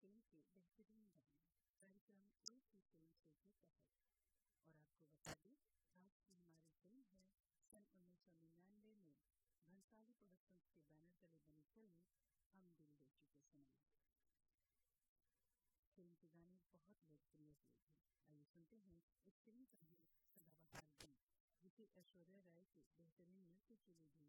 Film के बेहतरीन गाने कार्यक्रम एक ही फिल्म से के तहत। और आपको बता दें आज की हमारी फिल्म है सन 1999 में भंसाली प्रोडक्शंस के बैनर तले बनी फिल्म हम दिल दे चुके सनम। फिल्म के गाने बहुत लोकप्रिय हुए थे। आइए सुनते हैं इस फिल्म का ही सदाबहार गीत जिसे ऐश्वर्या राय के बेहतरीन नृत्य के लिए भी